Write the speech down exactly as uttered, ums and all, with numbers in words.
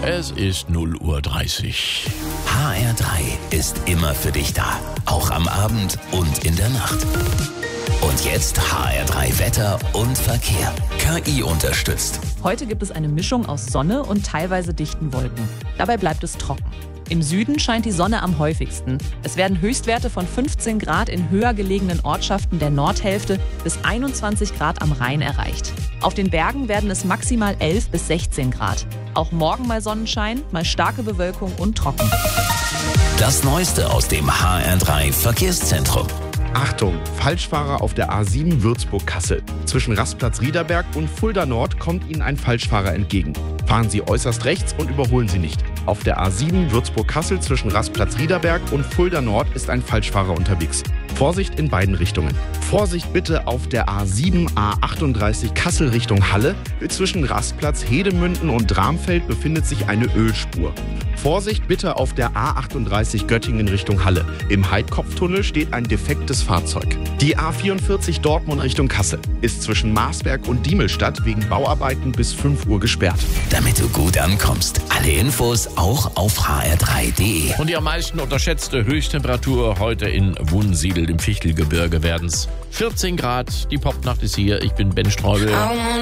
Es ist null Uhr dreißig. H R drei ist immer für dich da, auch am Abend und in der Nacht. Und jetzt H R drei Wetter und Verkehr. K I unterstützt. Heute gibt es eine Mischung aus Sonne und teilweise dichten Wolken. Dabei bleibt es trocken. Im Süden scheint die Sonne am häufigsten. Es werden Höchstwerte von fünfzehn Grad in höher gelegenen Ortschaften der Nordhälfte bis einundzwanzig Grad am Rhein erreicht. Auf den Bergen werden es maximal elf bis sechzehn Grad. Auch morgen mal Sonnenschein, mal starke Bewölkung und trocken. Das Neueste aus dem H R drei Verkehrszentrum. Achtung, Falschfahrer auf der A sieben Würzburg-Kassel. Zwischen Rastplatz Riederberg und Fulda Nord kommt Ihnen ein Falschfahrer entgegen. Fahren Sie äußerst rechts und überholen Sie nicht. Auf der A sieben Würzburg-Kassel zwischen Rastplatz Riederberg und Fulda Nord ist ein Falschfahrer unterwegs. Vorsicht in beiden Richtungen. Vorsicht bitte auf der A sieben A achtunddreißig Kassel Richtung Halle. Zwischen Rastplatz Hedemünden und Dramfeld befindet sich eine Ölspur. Vorsicht bitte auf der A achtunddreißig Göttingen Richtung Halle. Im Heidkopftunnel steht ein defektes Fahrzeug. Die A vierundvierzig Dortmund Richtung Kassel ist zwischen Marsberg und Diemelstadt wegen Bauarbeiten bis fünf Uhr gesperrt. Damit du gut ankommst. Alle Infos auch auf h r drei punkt d e. Und die am meisten unterschätzte Höchsttemperatur heute in Wunsiedel im Fichtelgebirge werden's vierzehn Grad. Die Popnacht ist hier. Ich bin Ben Streubel.